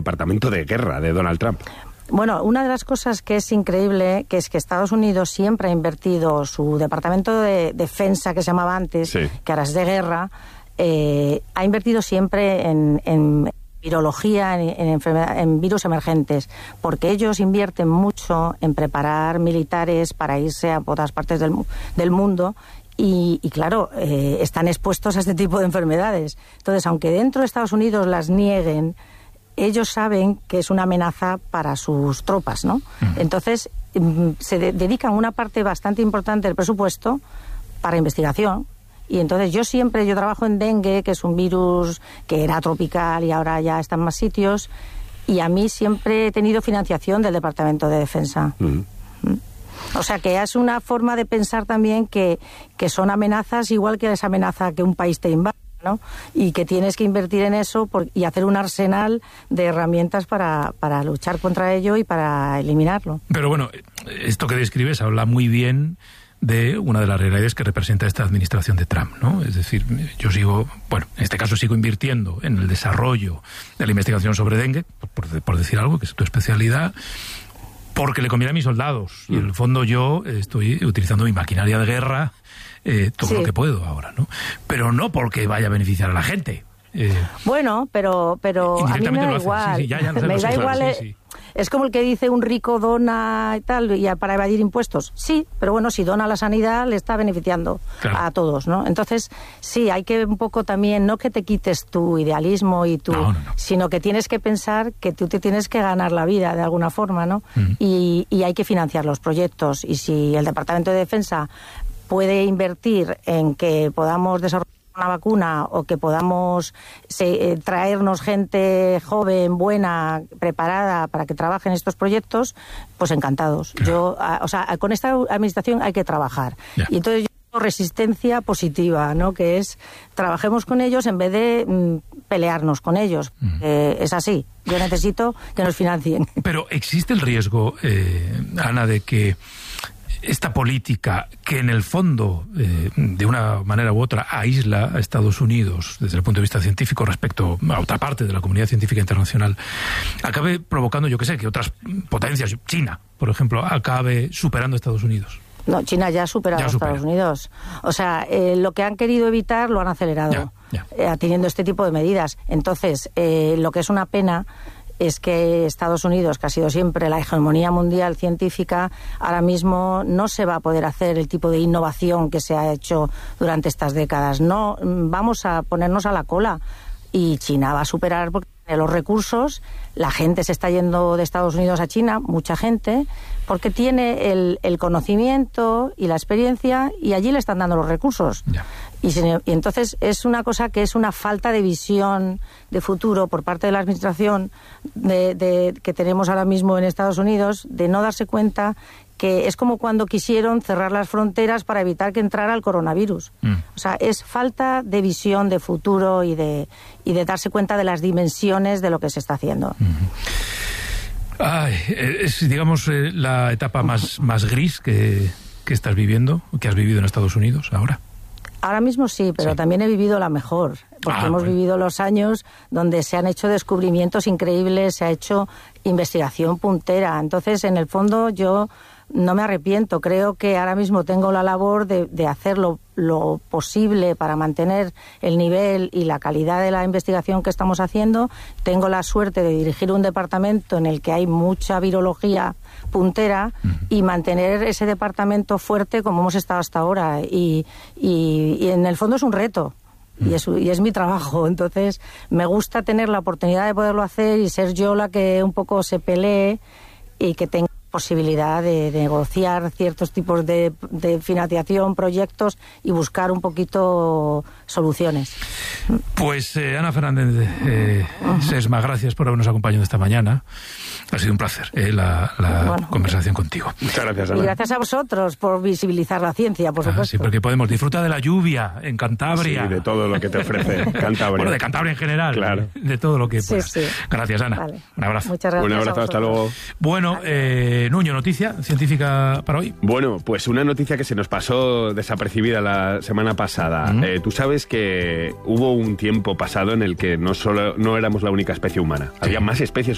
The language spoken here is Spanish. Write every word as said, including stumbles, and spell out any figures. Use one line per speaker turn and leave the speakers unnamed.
departamento de guerra de Donald Trump.
Bueno, una de las cosas que es increíble, que es que Estados Unidos siempre ha invertido su departamento de defensa, que se llamaba antes, sí. que ahora es de guerra, eh, ha invertido siempre en, en virología, en, en, enfermedad, en virus emergentes, porque ellos invierten mucho en preparar militares para irse a todas partes del, del mundo. Y, y claro, eh, están expuestos a este tipo de enfermedades. Entonces, aunque dentro de Estados Unidos las nieguen, ellos saben que es una amenaza para sus tropas, ¿no? Uh-huh. Entonces, se de- dedican una parte bastante importante del presupuesto para investigación. Y entonces yo siempre, yo trabajo en dengue, que es un virus que era tropical y ahora ya está en más sitios, y a mí siempre he tenido financiación del Departamento de Defensa. Uh-huh. Uh-huh. O sea que es una forma de pensar también que, que son amenazas igual que esa amenaza que un país te invade, ¿no? Y que tienes que invertir en eso por, y hacer un arsenal de herramientas para, para luchar contra ello y para eliminarlo.
Pero bueno, esto que describes habla muy bien de una de las realidades que representa esta administración de Trump, ¿no? Es decir, yo sigo, bueno, en este caso sigo invirtiendo en el desarrollo de la investigación sobre dengue, por, por decir algo, que es tu especialidad, porque le conviene a mis soldados. Y en el fondo yo estoy utilizando mi maquinaria de guerra eh, todo sí. lo que puedo ahora, ¿no? Pero no porque vaya a beneficiar a la gente. Eh,
bueno, pero pero a mí me da igual. Sí, sí, ya, ya no sé, me da igual. Claro, sí, sí. Es como el que dice un rico dona y tal, y para evadir impuestos. Sí, pero bueno, si dona la sanidad le está beneficiando claro. a todos, ¿no? Entonces, sí, hay que un poco también, no que te quites tu idealismo y tu, no, no, no. sino que tienes que pensar que tú te tienes que ganar la vida de alguna forma, ¿no? Uh-huh. Y, y hay que financiar los proyectos. Y si el Departamento de Defensa puede invertir en que podamos desarrollar una vacuna o que podamos se, eh, traernos gente joven, buena, preparada para que trabaje en estos proyectos, pues encantados. Claro. Yo, a, o sea, con esta administración hay que trabajar. Yeah. Y entonces yo tengo resistencia positiva, ¿no? Que es trabajemos con ellos en vez de mm, pelearnos con ellos. Mm. Eh, es así. Yo necesito que nos financien.
Pero existe el riesgo, eh, Ana, de que esta política que en el fondo, eh, de una manera u otra, aísla a Estados Unidos desde el punto de vista científico respecto a otra parte de la comunidad científica internacional, acabe provocando, yo qué sé, que otras potencias, China, por ejemplo, acabe superando a Estados Unidos?
No, China ya ha superado a Estados Unidos. O sea, eh, lo que han querido evitar lo han acelerado, ya, ya. Eh, teniendo este tipo de medidas. Entonces, eh, lo que es una pena es que Estados Unidos, que ha sido siempre la hegemonía mundial científica, ahora mismo no se va a poder hacer el tipo de innovación que se ha hecho durante estas décadas. No, vamos a ponernos a la cola y China va a superar porque tiene los recursos. La gente se está yendo de Estados Unidos a China, mucha gente, porque tiene el, el conocimiento y la experiencia y allí le están dando los recursos. Ya. Y, se, y entonces es una cosa que es una falta de visión de futuro por parte de la administración de, de, que tenemos ahora mismo en Estados Unidos, de no darse cuenta que es como cuando quisieron cerrar las fronteras para evitar que entrara el coronavirus. Mm. O sea, es falta de visión de futuro y de, y de darse cuenta de las dimensiones de lo que se está haciendo.
Mm-hmm. Ay, es, digamos, eh, la etapa más, más gris que, que estás viviendo, que has vivido en Estados Unidos ahora.
Ahora mismo sí, pero sí. también he vivido la mejor, porque ah, hemos bueno. vivido los años donde se han hecho descubrimientos increíbles, se ha hecho investigación puntera. Entonces, en el fondo, yo no me arrepiento. Creo que ahora mismo tengo la labor de, de hacer lo, lo posible para mantener el nivel y la calidad de la investigación que estamos haciendo. Tengo la suerte de dirigir un departamento en el que hay mucha virología puntera uh-huh. y mantener ese departamento fuerte como hemos estado hasta ahora. Y, y, y en el fondo es un reto. Y es, y es mi trabajo, entonces me gusta tener la oportunidad de poderlo hacer y ser yo la que un poco se pelee y que tenga posibilidad de, de negociar ciertos tipos de, de financiación, proyectos y buscar un poquito soluciones.
Pues eh, Ana Fernández eh, uh-huh. Sesma, gracias por habernos acompañado esta mañana. Ha sido un placer eh, la, la bueno, conversación contigo.
Muchas gracias, Ana.
Y gracias a vosotros por visibilizar la ciencia, por supuesto.
Ah, sí, porque podemos disfrutar de la lluvia en Cantabria.
Sí, de todo lo que te ofrece Cantabria.
Bueno, de Cantabria en general.
Claro.
De todo lo que
sí,
puedas.
Sí.
Gracias, Ana.
Vale.
Un abrazo.
Muchas gracias.
Un abrazo, hasta luego.
Bueno, eh, Nuño, noticia científica para hoy.
Bueno, pues una noticia que se nos pasó desapercibida la semana pasada. Uh-huh. Eh, tú sabes que hubo un tiempo pasado en el que no solo no éramos la única especie humana. Sí. Había más especies